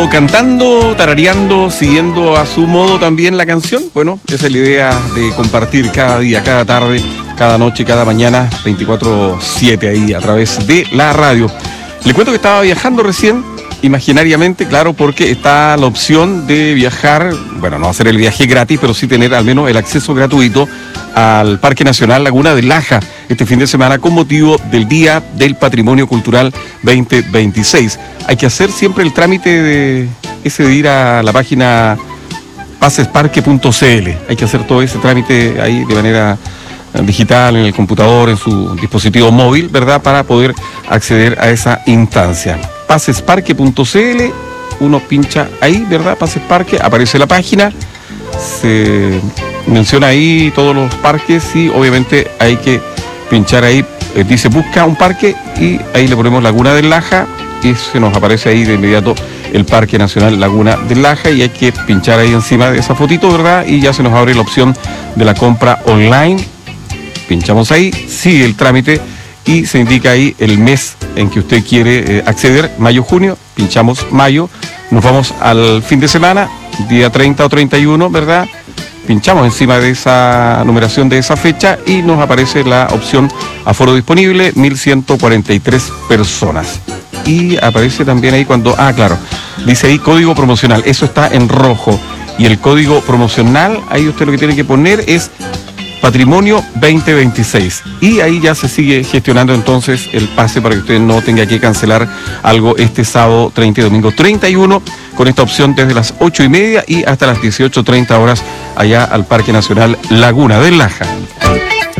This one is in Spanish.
Cantando, tarareando, siguiendo a su modo también la canción. Bueno, esa es la idea de compartir cada día, cada tarde, cada noche, cada mañana, 24/7 ahí a través de la radio. Le cuento que estaba viajando recién, imaginariamente, claro, porque está la opción de viajar, bueno, no hacer el viaje gratis, pero sí tener al menos el acceso gratuito al Parque Nacional Laguna de Laja este fin de semana con motivo del Día del Patrimonio Cultural 2026. Hay que hacer siempre el trámite de ir a la página pasesparque.cl. Hay que hacer todo ese trámite ahí de manera digital, en el computador, en su dispositivo móvil, ¿verdad? Para poder acceder a esa instancia. Pasesparque.cl, uno pincha ahí, ¿verdad? Pasesparque, aparece la página, se menciona ahí todos los parques y obviamente hay que pinchar ahí, dice busca un parque y ahí le ponemos Laguna de Laja y se nos aparece ahí de inmediato el Parque Nacional Laguna de Laja y hay que pinchar ahí encima de esa fotito, ¿verdad? Y ya se nos abre la opción de la compra online. Pinchamos ahí, sigue el trámite y se indica ahí el mes en que usted quiere acceder, mayo, junio, pinchamos mayo, nos vamos al fin de semana, día 30 o 31, ¿verdad? Pinchamos encima de esa numeración de esa fecha y nos aparece la opción aforo disponible, 1143 personas. Y aparece también ahí cuando, claro, dice ahí código promocional, eso está en rojo. Y el código promocional, ahí usted lo que tiene que poner es Patrimonio 2026. Y ahí ya se sigue gestionando entonces el pase para que usted no tenga que cancelar algo este sábado 30 y domingo 31, con esta opción desde las 8:30 y hasta las 18:30 horas allá al Parque Nacional Laguna de Laja.